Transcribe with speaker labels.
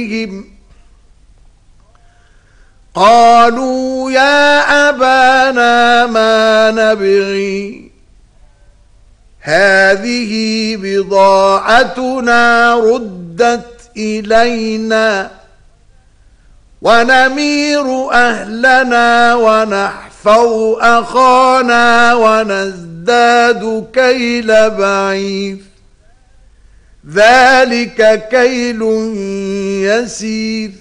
Speaker 1: قالوا يا أبانا ما نبغي هذه بضاعتنا ردت إلينا ونمير أهلنا ونحفظ أخانا ونزداد كيل بعير ذلك كيل يسير